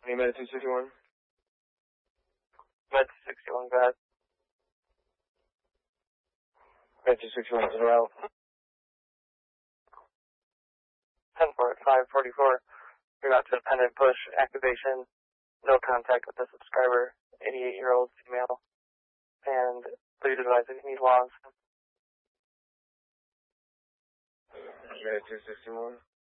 Any Med 261? Med 261, go ahead. Med 261 is route. 10-544. You're about to dependent push activation. No contact with the subscriber. 88-year-old female. And please advise if you need logs. Med 261.